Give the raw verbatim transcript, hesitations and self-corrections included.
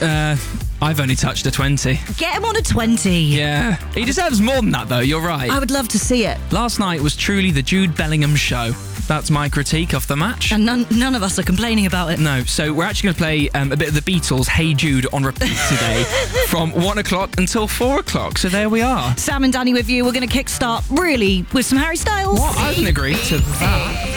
Uh, I've only touched a twenty. Get him on a twenty. Yeah. He deserves more than that, though. You're right. I would love to see it. Last night was truly the Jude Bellingham show. That's my critique of the match. And none, none of us are complaining about it. No, so we're actually going to play um, a bit of the Beatles' Hey Jude on repeat today from one o'clock until four o'clock. So there we are. Sam and Danny with you. We're going to kickstart, really, with some Harry Styles. What? I didn't agree to that.